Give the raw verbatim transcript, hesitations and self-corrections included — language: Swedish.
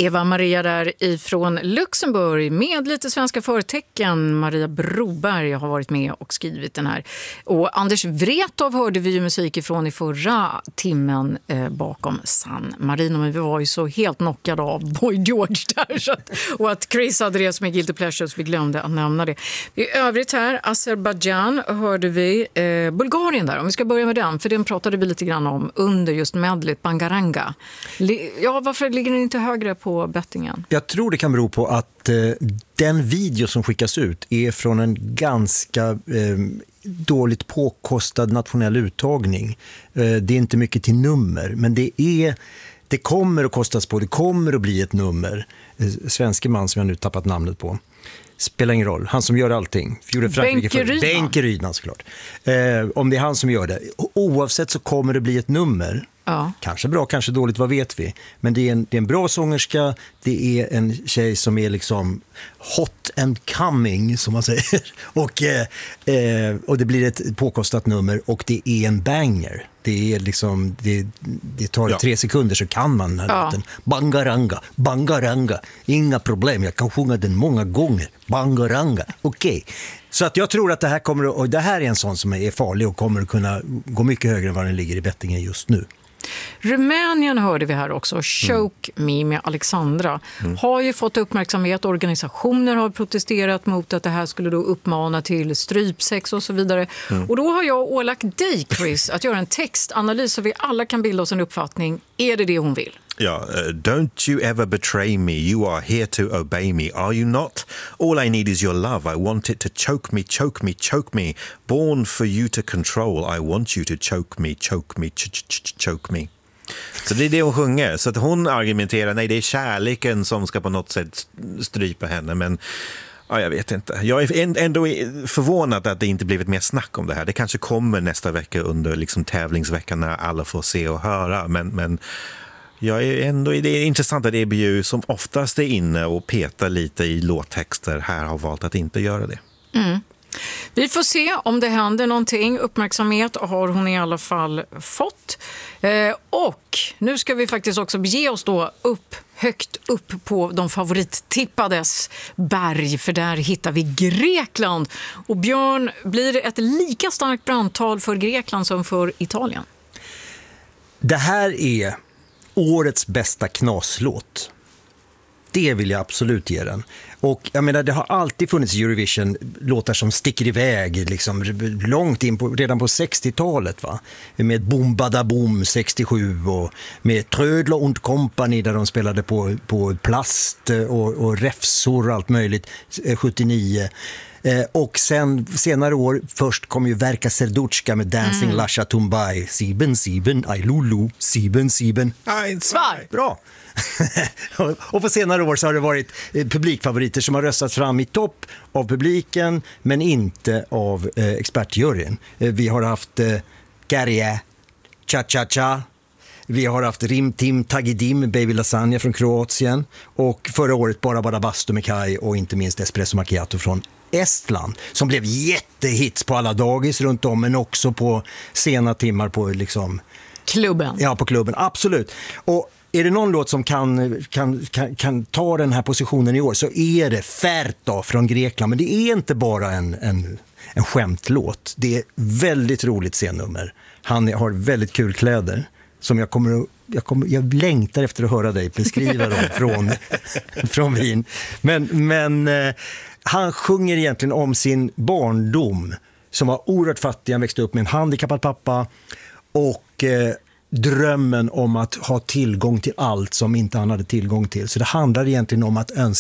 Eva Maria där ifrån Luxemburg med lite svenska förtecken. Maria Broberg har varit med och skrivit den här. Och Anders Wrethov hörde vi ju musik ifrån i förra timmen eh, bakom San Marino. Men vi var ju så helt knockade av Boy George där. Så att, och att Chris hade det som är Guilty Pleasures, vi glömde att nämna det. I övrigt här, Azerbaijan hörde vi eh, Bulgarien där. Om vi ska börja med den, för den pratade vi lite grann om under just medlet Bangaranga. Ja, varför ligger den inte högre på bettingen? Jag tror det kan bero på att eh, den video som skickas ut är från en ganska eh, dåligt påkostad nationell uttagning. Eh, det är inte mycket till nummer, men det är det kommer att kostas på, det kommer att bli ett nummer. Eh, svenske man som jag nu tappat namnet på. Spelar ingen roll. Han som gör allting. Benke Rydman. Benke Rydman såklart. Eh, om det är han som gör det. Oavsett så kommer det bli ett nummer. Ja. Kanske bra, kanske dåligt, vad vet vi. Men det är, en, det är en bra sångerska. Det är en tjej som är liksom hot and coming, som man säger. Och, eh, eh, och det blir ett påkostat nummer. Och det är en banger. Det är liksom, det, det tar ja. tre sekunder så kan man den här ja. låten. Bangaranga, bangaranga. Inga problem, jag kan sjunga den många gånger. Bangaranga, okej. Okay. Så att jag tror att det här kommer, och det här är en sån som är farlig och kommer att kunna gå mycket högre än vad den ligger i bettingen just nu. Rumänien hörde vi här också, Choke mm. Me med Alexandra, mm. har ju fått uppmärksamhet. Organisationer har protesterat mot att det här skulle då uppmana till strypsex och så vidare. Mm. Och då har jag ålagt dig, Chris, att göra en textanalys så vi alla kan bilda oss en uppfattning. Är det det hon vill? Ja, uh, don't you ever betray me. You are here to obey me. Are you not? All I need is your love. I want it to choke me, choke me, choke me. Born for you to control. I want you to choke me, choke me, ch ch ch choke me. Så det är det hon sjunger. Så att hon argumenterar, nej, det är kärleken som ska på något sätt strypa henne. Men ja, jag vet inte. Jag är ändå förvånad att det inte blivit mer snack om det här. Det kanske kommer nästa vecka under liksom tävlingsveckan när alla får se och höra. Men... men jag är ändå, det är intressant att E B U som oftast är inne och petar lite i låttexter här har valt att inte göra det. Mm. Vi får se om det händer någonting. Uppmärksamhet har hon i alla fall fått. Eh, och nu ska vi faktiskt också bege oss då upp, högt upp på de favorittippades berg. För där hittar vi Grekland. Och Björn, blir det ett lika starkt brandtal för Grekland som för Italien? Det här är årets bästa knaslåt. Det vill jag absolut ge den. Och jag menar, det har alltid funnits i Eurovision låtar som sticker iväg liksom långt in på, redan på sextiotalet, va? Med Bombada Boom sextiosju och med Trödler und Company där de spelade på, på plast och, och räfsor och allt möjligt sjuttionio. Eh, och sen senare år först kom ju Verka Serduchka med Dancing mm. Lasha Tumbai. Sieben, sieben, ay lulu, sieben, sieben. Svar! Bra! Och på senare år så har det varit eh, publikfavoriter som har röstats fram i topp av publiken men inte av eh, expertjuryn. Eh, vi har haft eh, Garje, Cha Cha Cha. Vi har haft Rim Tim Tagidim, Baby Lasagna från Kroatien. Och förra året bara bara Bastu med Kai och inte minst Espresso Macchiato från Estland, som blev jättehits på alla dagis runt om, men också på sena timmar på liksom klubben. Ja, på klubben, absolut. Och är det någon låt som kan, kan, kan, kan ta den här positionen i år så är det Ferta från Grekland. Men det är inte bara en, en, en skämtlåt. Det är väldigt roligt scennummer. Han har väldigt kul kläder som jag kommer att Jag, kommer, jag längtar efter att höra dig beskriva dem från, från Wien. Men, men eh, han sjunger egentligen om sin barndom som var oerhört fattig. Han växte upp med en handikappad pappa och eh, drömmen om att ha tillgång till allt som inte han hade tillgång till. Så det handlar egentligen om att önska